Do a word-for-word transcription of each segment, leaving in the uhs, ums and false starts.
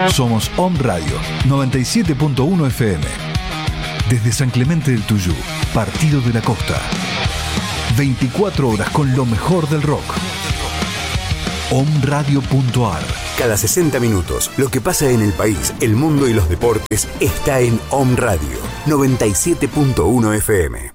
Somos Om Radio noventa y siete punto uno F M. Desde San Clemente del Tuyú, Partido de la Costa. veinticuatro horas con lo mejor del rock. om radio punto a r. Cada sesenta minutos, lo que pasa en el país, el mundo y los deportes está en Om Radio noventa y siete punto uno F M.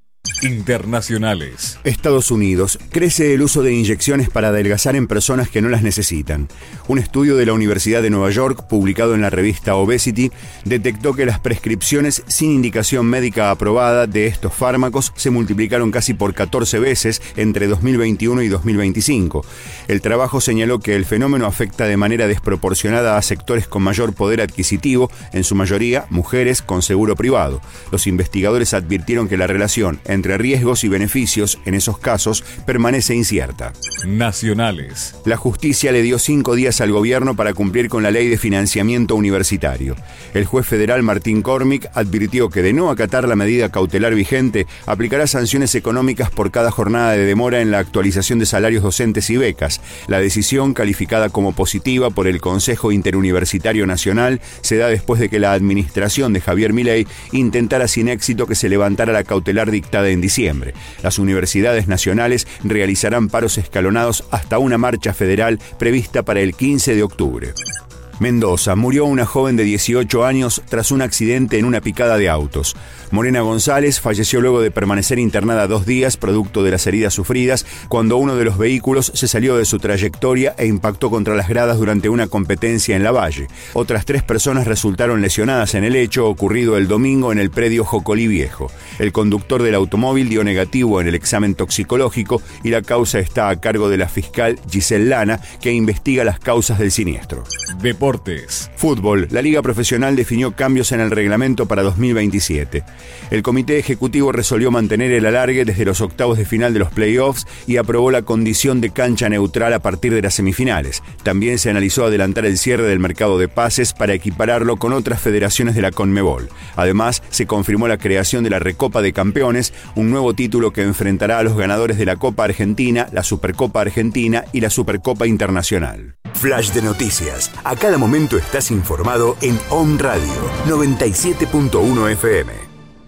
Internacionales. Estados Unidos. Crece el uso de inyecciones para adelgazar en personas que no las necesitan. Un estudio de la Universidad de Nueva York, publicado en la revista Obesity, detectó que las prescripciones sin indicación médica aprobada de estos fármacos se multiplicaron casi por catorce veces entre dos mil veintiuno y dos mil veinticinco. El trabajo señaló que el fenómeno afecta de manera desproporcionada a sectores con mayor poder adquisitivo, en su mayoría mujeres con seguro privado. Los investigadores advirtieron que la relación entre riesgos y beneficios en esos casos permanece incierta. Nacionales. La justicia le dio cinco días al gobierno para cumplir con la ley de financiamiento universitario. El juez federal Martín Cormick advirtió que de no acatar la medida cautelar vigente, aplicará sanciones económicas por cada jornada de demora en la actualización de salarios docentes y becas. La decisión, calificada como positiva por el Consejo Interuniversitario Nacional, se da después de que la administración de Javier Milei intentara sin éxito que se levantara la cautelar dictada en diciembre. Las universidades nacionales realizarán paros escalonados hasta una marcha federal prevista para el quince de octubre. Mendoza. Murió una joven de dieciocho años tras un accidente en una picada de autos. Morena González falleció luego de permanecer internada dos días producto de las heridas sufridas cuando uno de los vehículos se salió de su trayectoria e impactó contra las gradas durante una competencia en Lavalle. Otras tres personas resultaron lesionadas en el hecho ocurrido el domingo en el predio Jocolí Viejo. El conductor del automóvil dio negativo en el examen toxicológico y la causa está a cargo de la fiscal Giselle Lana, que investiga las causas del siniestro. Deportes. Fútbol. La Liga Profesional definió cambios en el reglamento para dos mil veintisiete. El Comité Ejecutivo resolvió mantener el alargue desde los octavos de final de los playoffs y aprobó la condición de cancha neutral a partir de las semifinales. También se analizó adelantar el cierre del mercado de pases para equipararlo con otras federaciones de la Conmebol. Además, se confirmó la creación de la Recopa de Campeones, un nuevo título que enfrentará a los ganadores de la Copa Argentina, la Supercopa Argentina y la Supercopa Internacional. Flash de noticias. A cada momento estás informado en Om Radio noventa y siete punto uno F M.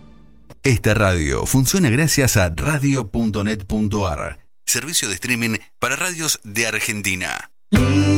Esta radio funciona gracias a radio punto net punto a r, servicio de streaming para radios de Argentina.